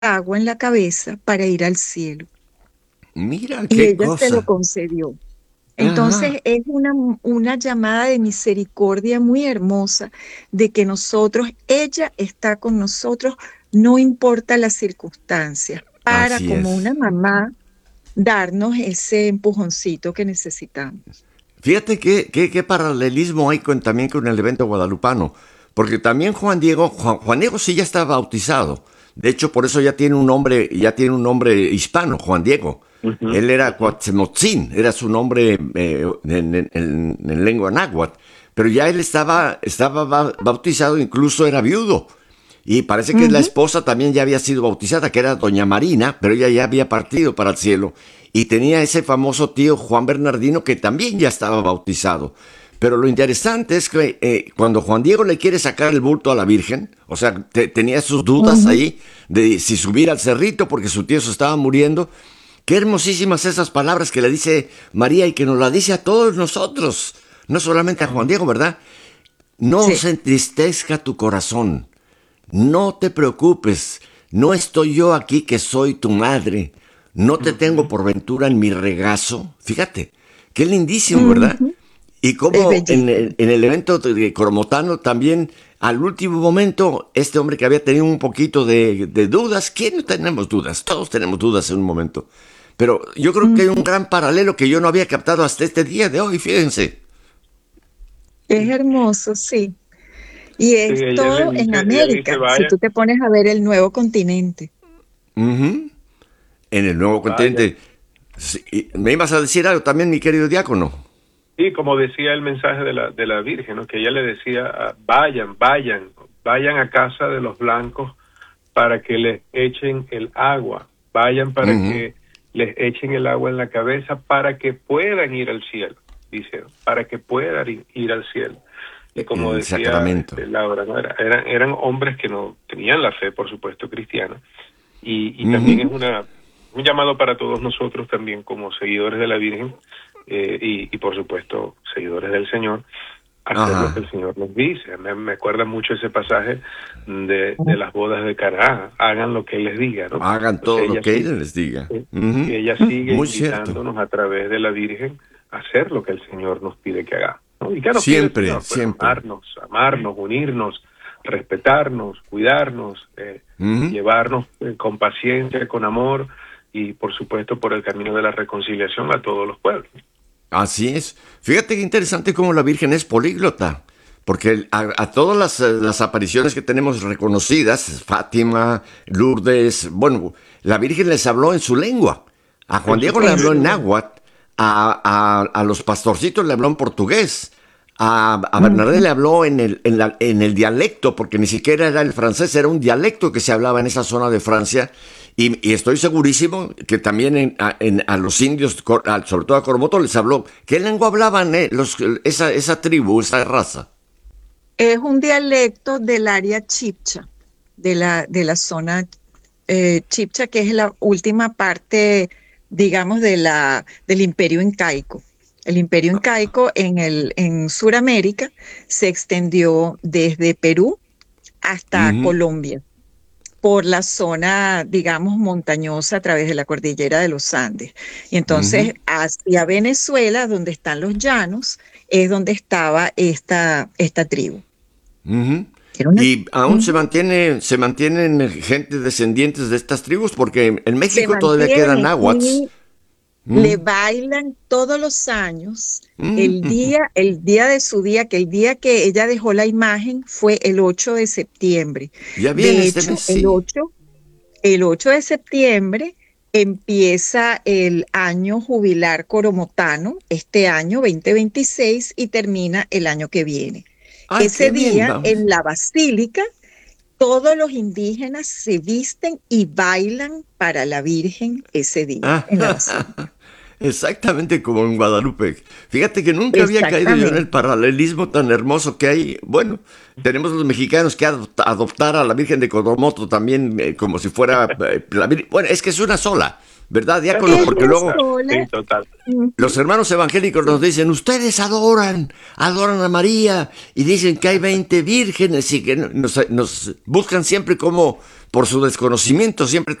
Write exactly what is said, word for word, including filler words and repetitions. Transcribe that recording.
agua en la cabeza para ir al cielo. Mira Y qué ella se lo cosa. concedió. Entonces Ajá, es una, una llamada de misericordia muy hermosa de que nosotros, ella está con nosotros, no importa las circunstancias, para así como una es. mamá darnos ese empujoncito que necesitamos. Fíjate qué, qué, qué paralelismo hay con, también con el evento guadalupano, porque también Juan Diego, Juan, Juan Diego sí ya está bautizado. De hecho, por eso ya tiene un nombre, ya tiene un nombre hispano, Juan Diego. Ujú, Él era ujú. Cuauhtmotzin, era su nombre eh, en, en- en- en lengua náhuatl, pero ya él estaba, estaba ba- bautizado, incluso era viudo. Y parece que la Ujú. esposa también ya había sido bautizada, que era doña Marina, pero ella ya había partido para el cielo. Y tenía ese famoso tío Juan Bernardino que también ya estaba bautizado. Pero lo interesante es que eh, cuando Juan Diego le quiere sacar el bulto a la Virgen, o sea, te- tenía sus dudas Ujú. ahí de si subir al cerrito porque su tío se estaba muriendo. Qué hermosísimas esas palabras que le dice María y que nos la dice a todos nosotros, no solamente a Juan Diego, ¿verdad? No Sí. se entristezca tu corazón. No te preocupes, no estoy yo aquí que soy tu madre, no te tengo Ujú. por ventura en mi regazo. Fíjate, qué lindísimo, ¿verdad? Ujú. Y Es como en bellísimo. el, en el evento de Cromotano también, al último momento, este hombre que había tenido un poquito de, de dudas, ¿quién no tenemos dudas? Todos tenemos dudas en un momento. Pero yo creo que hay un Ujú. gran paralelo que yo no había captado hasta este día de hoy, fíjense. Es hermoso, sí. Y Sí, es ella le todo en dice, ella le dice, América. Si vaya, tú te pones a ver el nuevo continente. Ujú. En el nuevo vaya. continente. Sí, y ¿me ibas a decir algo también, mi querido diácono? Y como decía el mensaje de la, de la Virgen, ¿no? Que ella le decía, ah, vayan, vayan, vayan a casa de los blancos para que les echen el agua, vayan para Ujú. que les echen el agua en la cabeza para que puedan ir al cielo, dice, para que puedan ir, ir al cielo. Y como El decía sacramento. este, Laura, ¿no? Era- eran, eran hombres que no tenían la fe, por supuesto, cristiana. Y, y también es Ujú. una, un llamado para todos nosotros también como seguidores de la Virgen eh, y, y por supuesto seguidores del Señor, hacer lo que Ajá. el Señor nos dice. Me, me acuerda mucho ese pasaje de, de las bodas de Caná, hagan lo que Él les diga, ¿no? Hagan Entonces todo lo ella que sí, Él les diga. eh, Ujú. ella sigue Muy cierto. invitándonos a través de la Virgen a hacer lo que el Señor nos pide que haga, ¿no? ¿Y qué nos pide el Siempre, Señor? Pues siempre. amarnos, amarnos, unirnos, respetarnos, cuidarnos, eh, Ujú. llevarnos eh, con paciencia, con amor y por supuesto por el camino de la reconciliación a todos los pueblos. Así es. Fíjate qué interesante cómo la Virgen es políglota. Porque a, a todas las, eh, las apariciones que tenemos reconocidas, Fátima, Lourdes, bueno, la Virgen les habló en su lengua. A Juan En su Diego le En habló propio en su idioma. náhuatl, a, a, a los pastorcitos le habló en portugués, a, a Bernadette Ujú. le habló en el, en, la- en el dialecto, porque ni siquiera era el francés, era un dialecto que se hablaba en esa zona de Francia. Y, y estoy segurísimo que también en- a, en- a los indios, cor- a- sobre todo a Coromoto, les habló. ¿Qué lengua hablaban eh, los, esa, esa tribu, esa raza? Es un dialecto del área chipcha, de la, de la zona eh, chipcha, que es la última parte, digamos, de la, del imperio incaico. El imperio incaico en, el, en Sudamérica se extendió desde Perú hasta Ujú, Colombia, por la zona, digamos, montañosa a través de la cordillera de los Andes. Y ujú, entonces hacia Venezuela, donde están los llanos, es donde estaba esta, esta tribu. ujú. Era una, Y aún se ujú. mantiene, se mantienen gente descendientes de estas tribus, porque en, en Se México todavía quedan mantiene náhuatls. y le Mm, bailan todos los años. mm, El mm. día, el día de su día, que el día que ella dejó la imagen fue el ocho de septiembre. Ya viene De este mes, hecho, el sí. ocho el ocho de septiembre empieza el año jubilar coromotano, este año dos mil veintiséis, y termina el año que viene. Ay, Ese qué bien, día, vamos. en la basílica, todos los indígenas se visten y bailan para la Virgen ese día Ah, en la basílica. exactamente como en Guadalupe. Fíjate que nunca había caído yo en el Exactamente. paralelismo tan hermoso que hay. Bueno, tenemos los mexicanos que adopta- adoptar a la Virgen de Coromoto también eh, como si fuera eh, la Vir- Bueno, es que es una sola. ¿verdad, diácono? Porque luego Sí, total. los hermanos evangélicos nos dicen, ustedes adoran, adoran a María y dicen que hay veinte vírgenes y que nos, nos buscan siempre como, por su desconocimiento, siempre